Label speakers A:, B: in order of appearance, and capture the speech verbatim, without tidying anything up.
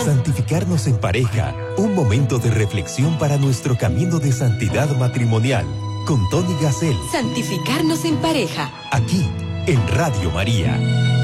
A: Santificarnos en pareja, un momento de reflexión para nuestro camino de santidad matrimonial, con Tony Gassel.
B: Santificarnos en pareja.
A: Aquí, en Radio María.